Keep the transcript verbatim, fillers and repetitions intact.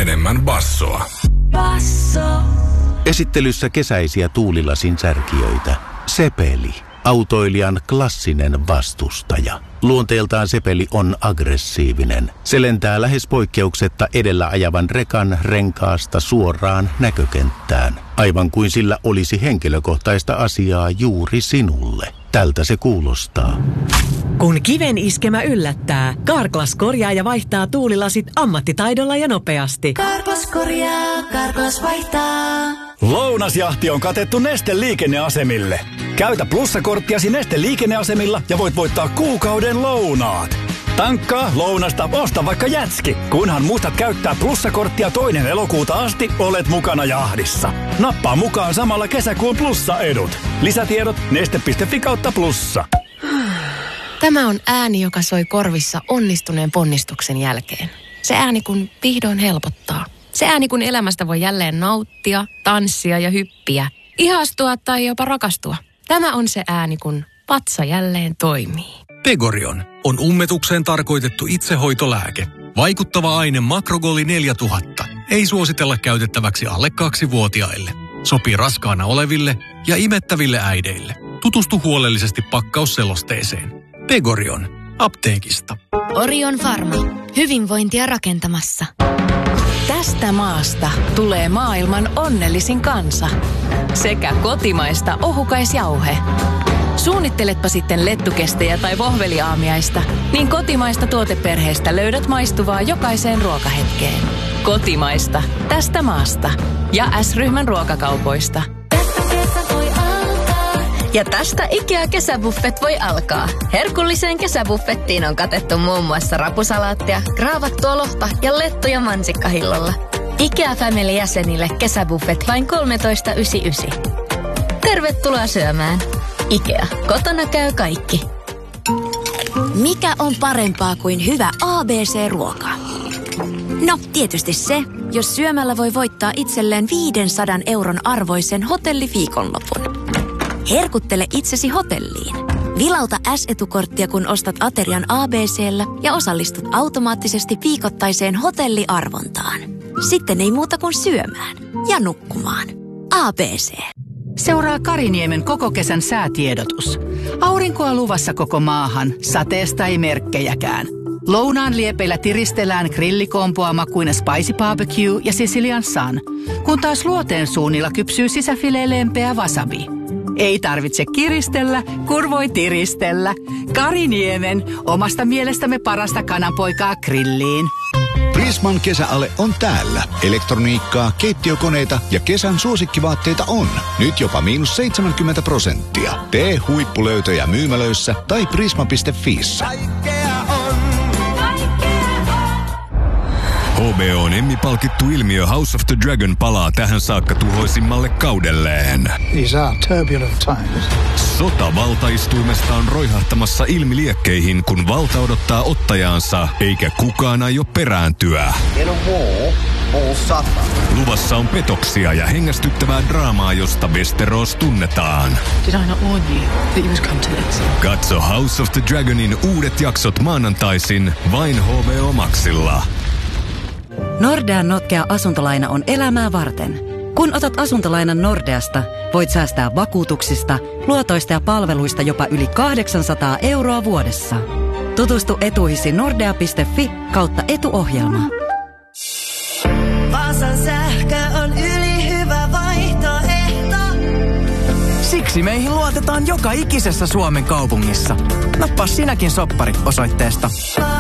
enemmän bassoa. Basso. Esittelyssä kesäisiä tuulilasin särkijöitä. Sepeli. Autoilijan klassinen vastustaja. Luonteeltaan Sepeli on aggressiivinen. Se lentää lähes poikkeuksetta edellä ajavan rekan renkaasta suoraan näkökenttään. Aivan kuin sillä olisi henkilökohtaista asiaa juuri sinulle. Tältä se kuulostaa. Kun kiven iskemä yllättää, Carglass korjaa ja vaihtaa tuulilasit ammattitaidolla ja nopeasti. Carglass korjaa, Carglass vaihtaa. Lounasjahti on katettu Neste liikenneasemille. Käytä plussakorttiasi Neste liikenneasemilla ja voit voittaa kuukauden lounaat. Tankkaa, lounasta, osta vaikka jätski. Kunhan muistat käyttää plussakorttia toinen elokuuta asti, olet mukana jahdissa. Nappaa mukaan samalla kesäkuun plussa-edut. Lisätiedot neste piste fi kautta plussa. Tämä on ääni, joka soi korvissa onnistuneen ponnistuksen jälkeen. Se ääni, kun vihdoin helpottaa. Se ääni, kun elämästä voi jälleen nauttia, tanssia ja hyppiä, ihastua tai jopa rakastua. Tämä on se ääni, kun vatsa jälleen toimii. Pegorion on ummetukseen tarkoitettu itsehoitolääke. Vaikuttava aine Makrogoli neljätuhatta. Ei suositella käytettäväksi alle kaksivuotiaille. Sopii raskaana oleville ja imettäville äideille. Tutustu huolellisesti pakkausselosteeseen. Pegorion. Apteekista. Orion Pharma. Hyvinvointia rakentamassa. Tästä maasta tulee maailman onnellisin kansa. Sekä kotimaista ohukaisjauhe. Suunnitteletpa sitten lettukestejä tai vohveliaamiaista, niin kotimaista tuoteperheestä löydät maistuvaa jokaiseen ruokahetkeen. Kotimaista. Tästä maasta. Ja S-ryhmän ruokakaupoista. Ja tästä IKEA kesäbuffet voi alkaa. Herkulliseen kesäbuffettiin on katettu muun muassa rapusalaattia, graavattua lohta ja lettuja mansikkahillolla. IKEA Family-jäsenille kesäbuffet vain kolmetoista yhdeksänkymmentäyhdeksän. Tervetuloa syömään. IKEA. Kotona käy kaikki. Mikä on parempaa kuin hyvä A B C-ruoka? No, tietysti se, jos syömällä voi voittaa itselleen viisisataa euron arvoisen hotelliviikonlopun. Herkuttele itsesi hotelliin. Vilauta S-etukorttia, kun ostat aterian A B C:llä ja osallistut automaattisesti viikoittaiseen hotelliarvontaan. Sitten ei muuta kuin syömään ja nukkumaan. A B C. Seuraa Kariniemen koko kesän säätiedotus. Aurinkoa luvassa koko maahan, sateesta ei merkkejäkään. Lounaan liepeillä tiristellään grillikompoa makuinen Spicy Barbecue ja Sicilian Sun, kun taas luoteen suunnilla kypsyy sisäfileen lempeä wasabi. Ei tarvitse kiristellä, kun voi tiristellä. Kariniemen, omasta mielestämme parasta kananpoikaa grilliin. Prisman kesäale on täällä. Elektroniikkaa, keittiökoneita ja kesän suosikkivaatteita on. Nyt jopa miinus seitsemänkymmentä prosenttia. Tee huippulöytöjä myymälöissä tai prisma piste fiissä. H B O:n Emmy-palkittu ilmiö House of the Dragon palaa tähän saakka tuhoisimmalle kaudelleen. These are turbulent times. Sota valtaistuimesta on roihahtamassa ilmiliekkeihin, kun valta odottaa ottajaansa, eikä kukaan aio perääntyä. In a war, all suffer. Luvassa on petoksia ja hengästyttävää draamaa, josta Westeros tunnetaan. Did I not warn you that you was come to this? Katso House of the Dragonin uudet jaksot maanantaisin vain H B O Maxilla. Nordean notkea asuntolaina on elämää varten. Kun otat asuntolainan Nordeasta, voit säästää vakuutuksista, luotoista ja palveluista jopa yli kahdeksansataa euroa vuodessa. Tutustu etuihisi nordea piste fi kautta etuohjelma. Vaasan sähkö on ylihyvä vaihtoehto. Siksi meihin luotetaan joka ikisessä Suomen kaupungissa. Nappaa sinäkin soppari osoitteesta